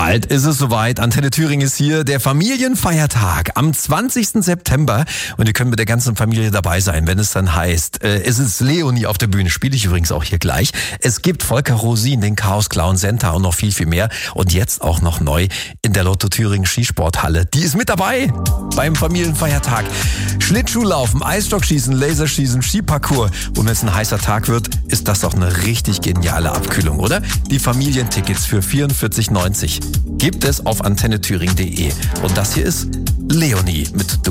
Bald ist es soweit. Antenne Thüringen ist hier, der Familienfeiertag am 20. September. Und ihr könnt mit der ganzen Familie dabei sein, wenn es dann heißt, es ist Leonie auf der Bühne, spiele ich übrigens auch hier gleich. Es gibt Volker Rosin, den Chaos Clown Center und noch viel, viel mehr. Und jetzt auch noch neu in der Lotto Thüringen Skisporthalle. Die ist mit dabei beim Familienfeiertag. Schlittschuhlaufen, Eisstockschießen, Laserschießen, Skiparcours. Und wenn es ein heißer Tag wird, ist das doch eine richtig geniale Abkühlung, oder? Die Familientickets für 44,90 gibt es auf antennethüringen.de. Und das hier ist Leonie mit